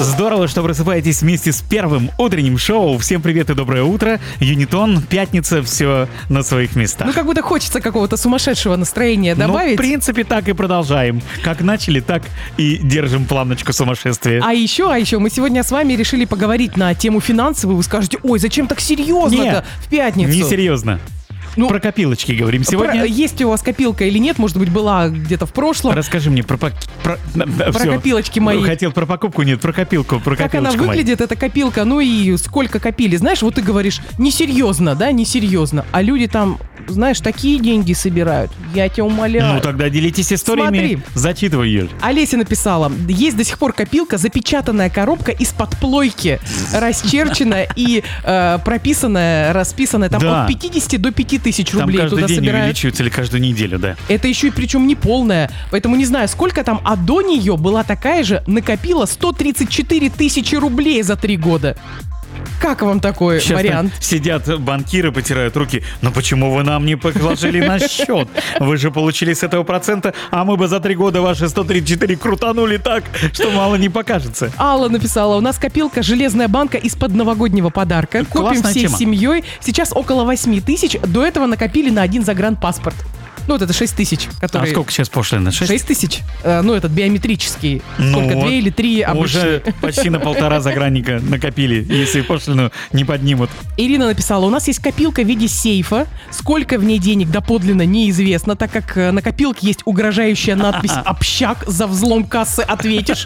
Здорово, что просыпаетесь вместе с первым утренним шоу. Всем привет и доброе утро. Юнитон, пятница, все на своих местах. Ну, как будто хочется какого-то сумасшедшего настроения добавить. Ну, в принципе, так и продолжаем. Как начали, так и держим планочку сумасшествия. А еще мы сегодня с вами решили поговорить на тему финансовую. Вы скажете, ой, зачем так серьезно-то в пятницу? Не серьезно. Ну, про копилочки говорим сегодня. Есть у вас копилка или нет? Может быть, была где-то в прошлом? Расскажи мне про копилочки мои. Хотел про покупку, нет, про копилку. Как она выглядит, эта копилка, ну и сколько копили. Знаешь, вот ты говоришь, несерьезно, да, несерьезно. А люди там, знаешь, такие деньги собирают. Я тебя умоляю. Ну, тогда делитесь историями. Смотри. Зачитывай, Юль. Олеся написала, есть до сих пор копилка, запечатанная коробка из-под плойки, расчерченная и расписанная там от 50 до 5000 рублей. Там каждый туда день собирают. увеличивается или каждую неделю, да. Это еще и причем не полная, поэтому не знаю, сколько там, а до нее была такая же, накопила 134 тысячи рублей за 3 года. Как вам такой Сейчас вариант? Сидят банкиры, потирают руки. Но почему вы нам не положили на счет? Вы же получили с этого процента, а мы бы за 3 года ваши 134 крутанули так, что мало не покажется. Алла написала, у нас копилка «Железная банка» из-под новогоднего подарка. Копим Классная всей тема. семьей. Сейчас около 8 тысяч. До этого накопили на один загранпаспорт. Ну, вот это 6 тысяч. А сколько сейчас пошлина? 6 тысяч. Ну, этот биометрический. Сколько? 2 или 3 обычные. Уже почти на 1,5 загранника накопили, если пошлину не поднимут. Ирина написала, у нас есть копилка в виде сейфа. Сколько в ней денег доподлинно неизвестно, так как на копилке есть угрожающая надпись «Общак, за взлом кассы ответишь».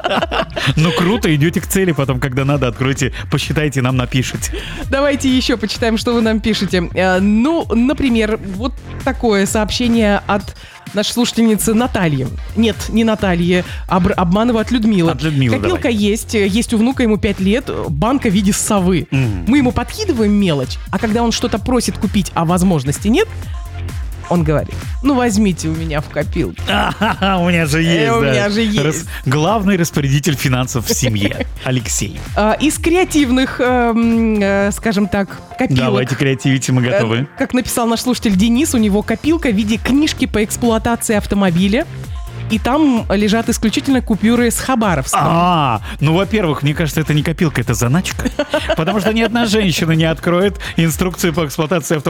Ну, круто, идете к цели, потом, когда надо, откройте, посчитайте, нам напишите. Давайте еще почитаем, что вы нам пишете. Ну, например, вот такое сообщение от нашей слушательницы Натальи. Нет, не Натальи, обманываю, от Людмилы. От Людмилы, копилка давай. есть у внука, ему 5 лет, банка в виде совы. Мы ему подкидываем мелочь, а когда он что-то просит купить, а возможности нет, он говорит, ну возьмите у меня в копилке. У меня же есть, У да. меня же есть. Главный распорядитель финансов в семье, Алексей. Из креативных, скажем так, копилок. Давайте креативите, мы готовы. Как написал наш слушатель Денис, у него копилка в виде книжки по эксплуатации автомобиля. И там лежат исключительно купюры с Хабаровска. Ну, во-первых, мне кажется, это не копилка, это заначка. Потому что ни одна женщина не откроет инструкцию по эксплуатации автомобиля